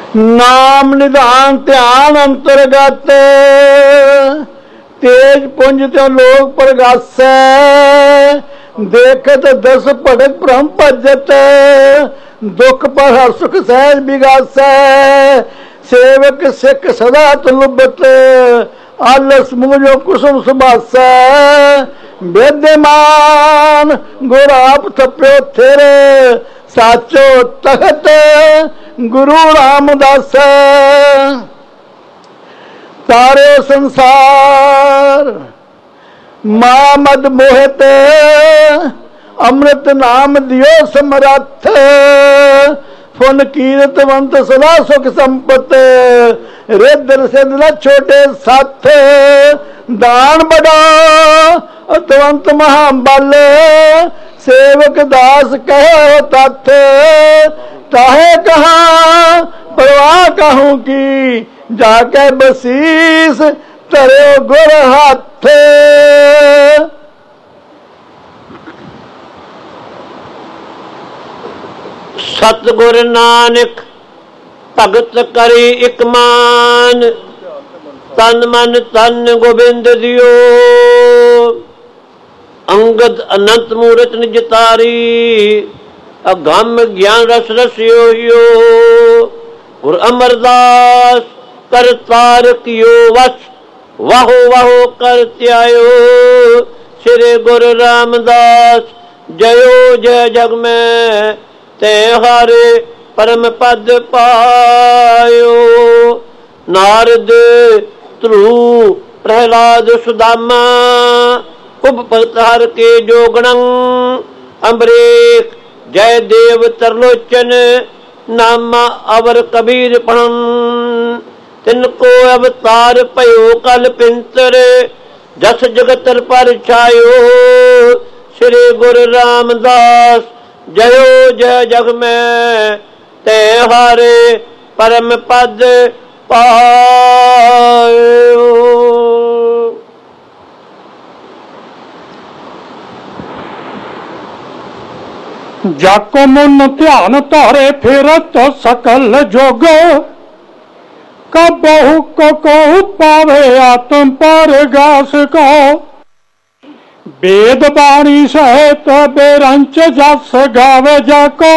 नाम निधान ध्यान अंतर्गत तेज पुंज त्यो लोग प्रगासै देखत दस भड़क ब्रह्म भजत दुख पर हर सुख सहज बिगासै सेवक सिख सदा तुलबत आलस मुझो कुसुम सुबासै विद्यमान गुर आप थप्यो थेरे साचो तखत गुरु रामदास तारे संसार मां मद मोहित अमृत नाम दियो समरथ फुन कीरतवंत सदा सुख संपत रिद्र सिद्ध न छोटे साथ दान बड़ा अतवंत महाबल सेवक दास कहो तथ ताहे कहा परवाह कहूं की जाके बसीस तरे गुर हाथ। सतगुर नानक भगत करी इक मान तन मन तन गोबिंद दियो अंगद अनंत मूरत निज तारी अगम ज्ञान रस रसियो गुर अमरदास कर तार कियो वश वाहो वाहो कर त्यायो श्री गुरु रामदास जयो जय जग में ते हारे परम पद पायो। नारद ध्रुव प्रहलाद सुदामा कुब भगत हर के जोगणं अम्बरीश जय देव तरलोचन नामा अवर कबीर पढ़न तिनको अवतार पयो कल पिंतर जस जगत पर छायो श्री गुरु रामदास जयो जय जग में ते हारे परम पद पायो। जाको मन ध्यान तारे फिरत सकल जोग कबहु को पावे आत्म पर गास को वेद बाणी सहित बेरंच जस गावे जाको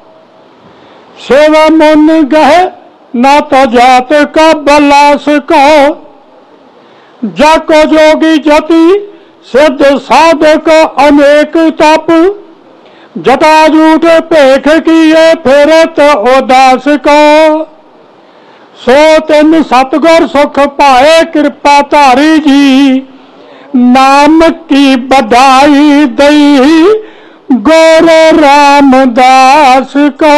सेवा मन गहे ना तो जात का बलास को जाको जोगी जति सिद्ध साधक अनेक तप जटाजूट पेख किए फिरत उदास को सो तिन सतगुर सुख पाए कृपा धारी जी नाम की बधाई दई गुरु रामदास को।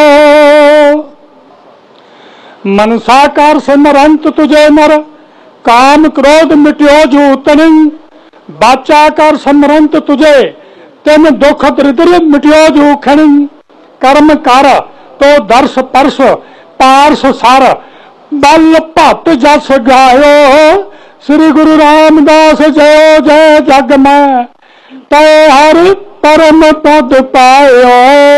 मनसा कर सिमरंत तुझे नर काम क्रोध मिट्यो जूतन बाचा कर सिमरंत तुझे तिन दुख दरिद्र मिट्यो जूखन कर्म कर तो दर्श परस पारस सर बल भट जस गायो श्री गुरु रामदास जय जय जग में तय हर परम पद पायो।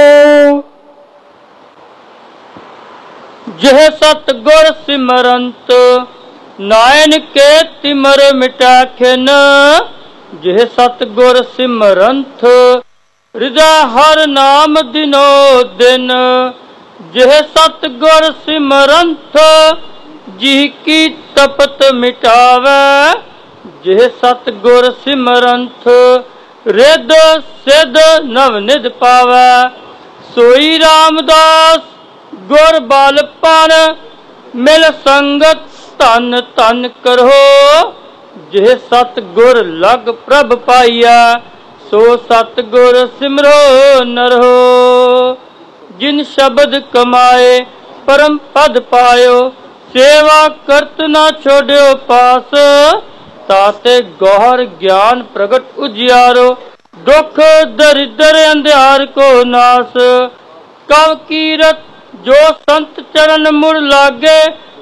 जह सतगुर सिमरंत नायन के तिमर मिटाखिन जह सतगुर सिमरंत हृदय हर नाम दिनो दिन जह सतगुर सिमरंत जी की तपत मिटावे जह सतगुर सिमरंत रिद सिद्ध नवनिध पावे सोई रामदास गुर बालपन मिल संगत धन धन करो जे सतगुर लग प्रभ पाइया सो सतगुर सिमरो नरो जिन शब्द कमाए परम पद पायो सेवा करत न छोड़ो पास ताते गौहर ज्ञान प्रगट उजियारो दुख दरिद्र अंधियार को नाश कव कीरत जो संत चरण मुड़ लागे